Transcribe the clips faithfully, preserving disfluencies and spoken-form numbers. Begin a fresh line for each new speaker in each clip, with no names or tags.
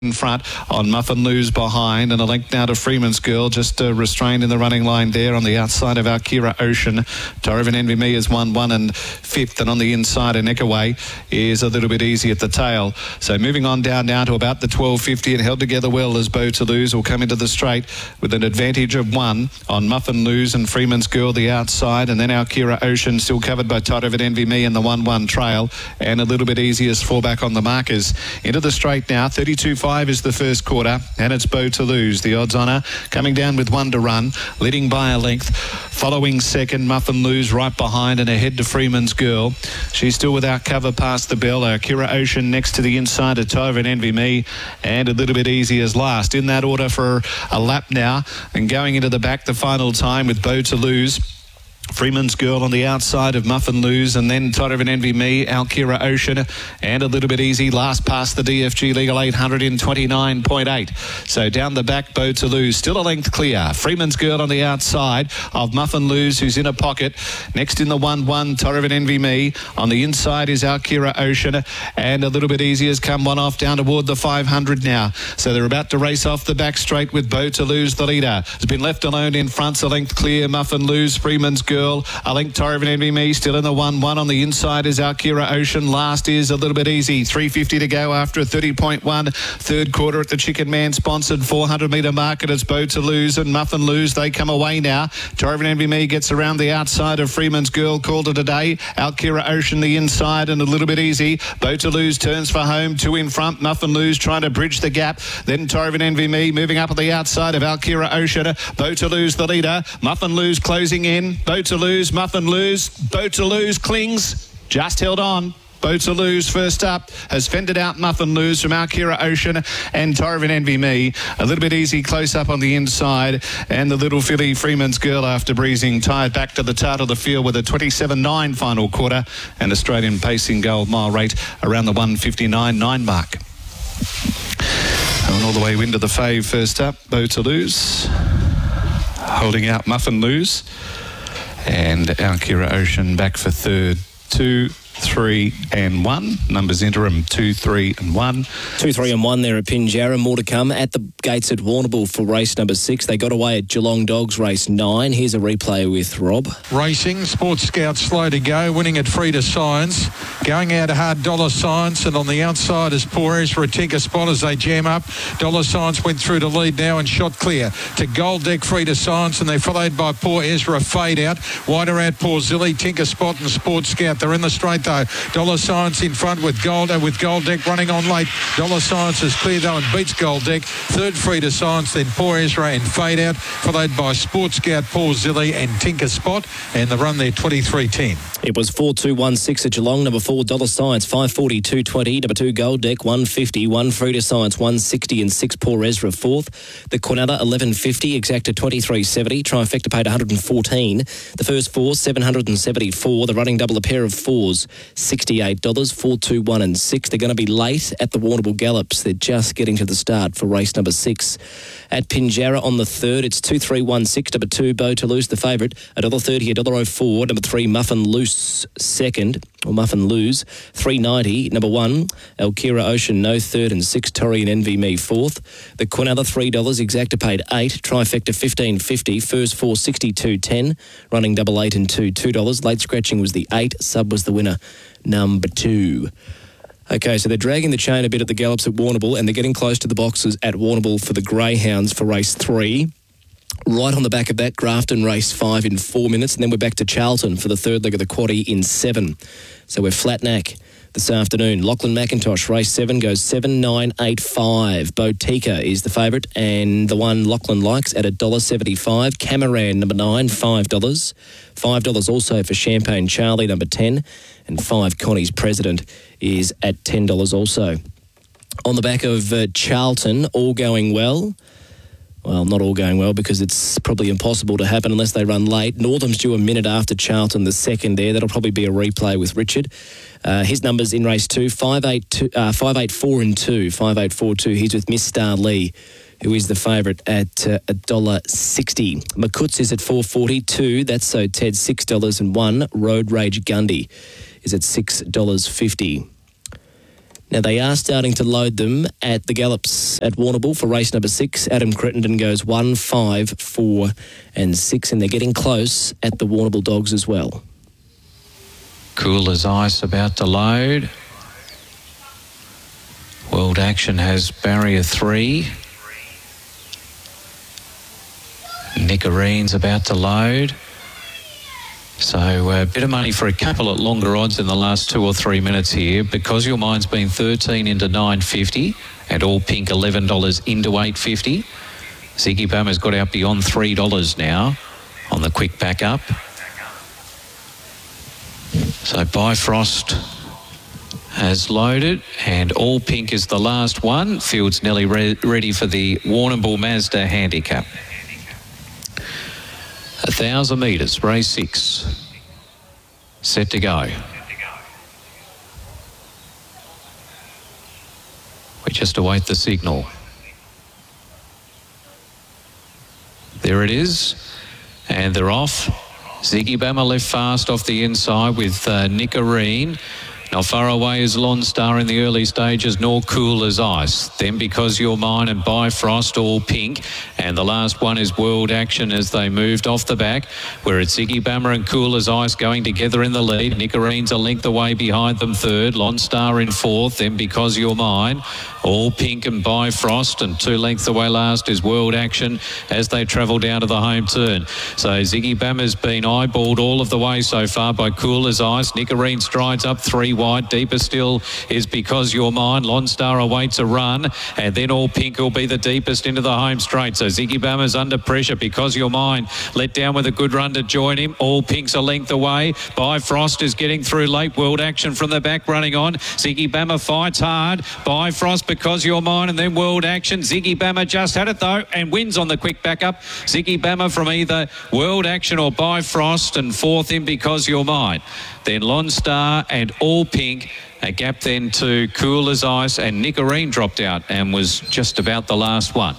in front on Muffin Lose behind, and a length now to Freeman's Girl, just uh, restrained in the running line there on the outside of Alkira Ocean. Torrivan Envy Me is one, one and fifth, and on the inside of Neckaway is a little bit easy at the tail. So moving on down now to about the twelve fifty, and held together well as Bow to Lose will come into the straight with an advantage of one on Muffin Lose and Freeman's Girl the outside, and then Alkira Ocean still covered by Torrivan Envy Me in the one one trail, and a little bit easy as fallback on the markers. Into the straight now, thirty-two five is the first quarter, and it's Bow to Lose. The odds on her coming down with one to run, leading by a length. Following second, Muffin Lose right behind, and ahead to Freeman's Girl. She's still without cover past the bell. Akira Ocean next to the inside of Torrivan Envy Me, and a little bit easy as last. In that order for a lap now, and going into the back the final time with Bow to Lose. Freeman's Girl on the outside of Muffin Lose, and then Torrivan Envy Me, Alkira Ocean, and a little bit easy last past the D F G Legal eight hundred in twenty-nine point eight. So down the back, Bow to Lose, still a length clear. Freeman's Girl on the outside of Muffin Lose, who's in a pocket. Next in the one one, Torrivan Envy Me. On the inside is Alkira Ocean, and a little bit easy has come one off down toward the five hundred now. So they're about to race off the back straight with Bow to Lose, the leader. Has been left alone in front, so length clear, Muffin Lose, Freeman's Girl. I think Torrivan Envy Me still in the one one. On the inside is Alkira Ocean. Last is a little bit easy. three fifty to go after a thirty point one. Third quarter at the Chicken Man sponsored four hundred metre market. It's Bow to Lose and Muffin Lose. They come away now. Torrivan Envy Me gets around the outside of Freeman's Girl. Called it a day. Alkira Ocean the inside and a little bit easy. Bow to Lose turns for home. Two in front. Muffin Lose trying to bridge the gap. Then Torrivan Envy Me moving up at the outside of Alkira Ocean. Bow to Lose the leader. Muffin Lose closing in. Bow to Lose, Muffin Lose. Bow to Lose clings. Just held on. Bow to Lose first up has fended out Muffin Lose from Alkira Ocean and Torrivan Envy Me. A little bit easy close up on the inside, and the little filly Freeman's Girl, after breezing, tired back to the start of the field with a twenty-seven nine final quarter, and Australian pacing gold mile rate around the one fifty-nine nine mark. And all the way into the fave first up, Bow to Lose, holding out Muffin Lose, and Alkira Ocean back for third. Two, three and one. Numbers interim two, three and one.
Two, three and one there at Pinjarra. More to come at the gates at Warrnambool for race number six. They got away at Geelong Dogs race nine. Here's a replay with Rob.
Racing, Sports Scout slow to go, winning at Frida Science. Going out hard, Dollar Science, and on the outside is Poor Ezra, Tinker Spot as they jam up. Dollar Science went through to lead now and shot clear to Gold Deck, Frida Science, and they're followed by Poor Ezra, Fade Out. Wider out, Poor Zilly, Tinker Spot and Sports Scout. They're in the straight though. Dollar Science in front with Gold uh, with Gold Deck running on late. Dollar Science is clear though and beats Gold Deck. Third Frida Science, then Poor Ezra and Fade Out, followed by Sports Scout, Paul Zilly and Tinker Spot, and the run there twenty-three ten.
It was four two one six at Geelong. Number four, Dollar Science, five forty, two twenty. Number two, Gold Deck, one fifty. One, Frida Science, one sixty. And six, Poor Ezra, fourth. The Quinetta, eleven fifty. Exacta, twenty-three seventy. Trifecta paid one hundred fourteen. The first four, seven hundred seventy-four. The running double, a pair of fours, sixty-eight dollars. Four, two, one and six. They're going to be late at the Warrnambool Gallops. They're just getting to the start for race number six. At Pinjarra on the third, it's two three one six. Number two, Bow to Lose, the favourite. one dollar thirty, one dollar oh four. Number three, Muffin Loose, second, or Muffin Lose, three ninety. Number one, Alkira Ocean, no third, and six, Torrivan Envy Me, fourth. The Quinella, three dollars, Exacta paid eight. Trifecta, fifteen fifty. First four, sixty-two ten. Running double eight and two, two dollars. Late scratching was the eight. Sub was the winner, number two. Okay, so they're dragging the chain a bit at the Gallops at Warrnambool, and they're getting close to the boxes at Warrnambool for the Greyhounds for race three. Right on the back of that, Grafton race five in four minutes, and then we're back to Charlton for the third leg of the quaddie in seven. So we're flat neck this afternoon. Lachlan McIntosh, race seven, goes seven nine eight five. Botica is the favourite, and the one Lachlan likes at one dollar seventy-five. Camaran, number nine, five dollars. five dollars also for Champagne Charlie, number ten. And five, Connie's President, is at ten dollars also. On the back of uh, Charlton, all going well. Well, not all going well because it's probably impossible to happen unless they run late. Northam's due a minute after Charlton, the second there. That'll probably be a replay with Richard. Uh, his numbers in race two, five eight two, uh, five eight four and two, five eight four two. He's with Miss Star Lee, who is the favourite at uh, one dollar sixty. Makutz is at four forty-two. That's So Ted, six dollars and one. Road Rage Gundy is at six dollars fifty. Now, they are starting to load them at the gallops at Warrnambool for race number six. Adam Crittenden goes one, five, four and six, and they're getting close at the Warrnambool Dogs as well.
Cool as Ice about to load. World Action has barrier three. Nickarene's about to load. So a bit of money for a couple at longer odds in the last two or three minutes here. Because Your Mind's been thirteen into nine fifty and All Pink eleven dollars into eight fifty. Ziggy Bama's got out beyond three dollars now on the quick backup. So Bifrost has loaded and All Pink is the last one. Field's nearly re- ready for the Warrnambool Mazda handicap. A thousand metres, race six. Set to go. We just await the signal. There it is. And they're off. Ziggy Bama left fast off the inside with uh, Nickarene. Not far away is Lone Star in the early stages, nor Cool as Ice. Then Because You're Mine and Bifrost, All Pink. And the last one is World Action as they moved off the back, where it's Ziggy Bama and Cool as Ice going together in the lead. Nickarene's a length away behind them third. Lone Star in fourth. Then Because You're Mine, All Pink and Bifrost. And two lengths away last is World Action as they travel down to the home turn. So Ziggy Bama's been eyeballed all of the way so far by Cool as Ice. Nickarene strides up three wide. Deeper still is Because You're Mine. Lone Star awaits a run, and then All Pink will be the deepest into the home straight. So Ziggy Bama's under pressure. Because You're Mine let down with a good run to join him. All Pink's a length away. Bifrost is getting through late. World Action from the back running on. Ziggy Bama fights hard. Bifrost, Because You're Mine, and then World Action. Ziggy Bama just had it though and wins on the quick backup. Ziggy Bama from either World Action or Bifrost, and fourth in Because You're Mine. Then Lone Star and All Pink. A gap then to Cool as Ice, and Nickarene dropped out and was just about the last one.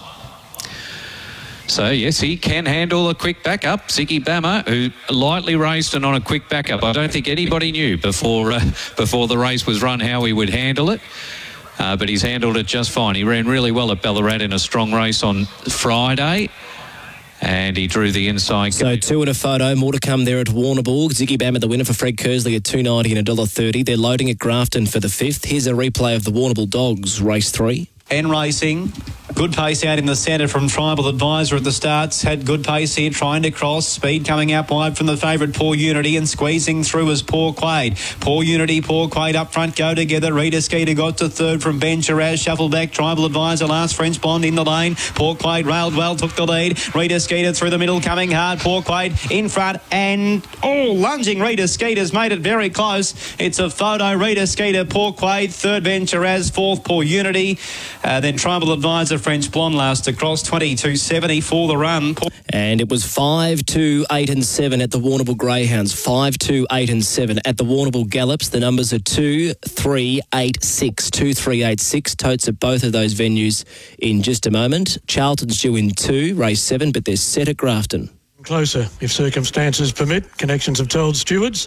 So, yes, he can handle a quick backup. Ziggy Bama, who lightly raced and on a quick backup. I don't think anybody knew before uh, before the race was run how he would handle it. Uh, but he's handled it just fine. He ran really well at Ballarat in a strong race on Friday. And he drew the inside.
So two in a photo, more to come there at Warrnambool. Ziggy Bama, the winner for Fred Kersley at two ninety and one dollar thirty. They're loading at Grafton for the fifth. Here's a replay of the Warrnambool Dogs, race three.
N Racing. Good pace out in the centre from Tribal Advisor at the starts. Had good pace here, trying to cross. Speed coming out wide from the favourite Poor Unity, and squeezing through as Poor Quade. Poor Unity, Poor Quade up front, go together. Rita Skeeter got to third from Ben Shiraz. Shuffle back, Tribal Advisor last. French Blonde in the lane. Poor Quade railed well, took the lead. Rita Skeeter through the middle, coming hard. Poor Quade in front, and oh, lunging Rita Skeeter's made it very close. It's a photo. Rita Skeeter, Poor Quade, third Ben Shiraz, fourth Poor Unity. Uh, then Tribal Advisor, French Blonde last across, twenty-two seventy for the run.
And it was five, two, eight and seven at the Warrnambool Greyhounds. five, two, eight and seven at the Warrnambool Gallops. The numbers are two, three, eight, six. two, three, eight, six. Totes at both of those venues in just a moment. Charlton's due in two, race seven, but they're set at Grafton.
Closer, if circumstances permit. Connections have told stewards.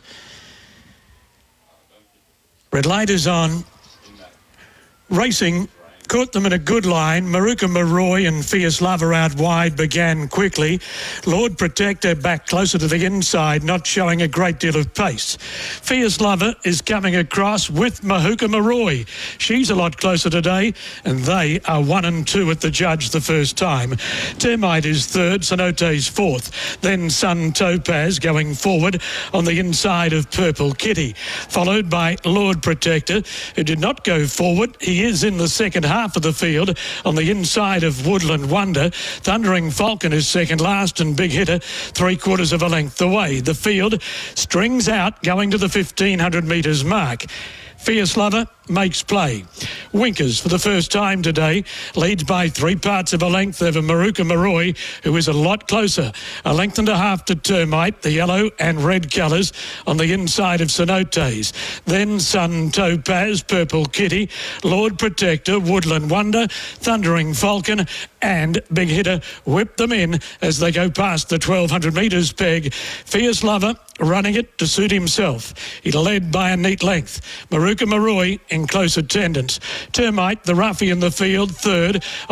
Red light is on. Racing caught them in a good line. Maruka Maroy and Fierce Lover out wide began quickly. Lord Protector back closer to the inside, not showing a great deal of pace. Fierce Lover is coming across with Mahuka Maroy. She's a lot closer today, and they are one and two at the judge the first time. Termite is third, Cenote's fourth. Then Sun Topaz going forward on the inside of Purple Kitty, followed by Lord Protector, who did not go forward. He is in the second half half of the field on the inside of Woodland Wonder. Thundering Falcon is second last, and Big Hitter three quarters of a length away. The field strings out going to the fifteen hundred metres mark. Fierce Lover makes play. Winkers, for the first time today, leads by three parts of a length over Maruka Maroy, who is a lot closer. A length and a half to Termite, the yellow and red colours on the inside of Cenotes. Then Sun Topaz, Purple Kitty, Lord Protector, Woodland Wonder, Thundering Falcon and Big Hitter whip them in as they go past the twelve hundred metres peg. Fierce Lover running it to suit himself. He led by a neat length. Maruka Maruka Maroi in close attendance. Termite, the roughie in the field, third.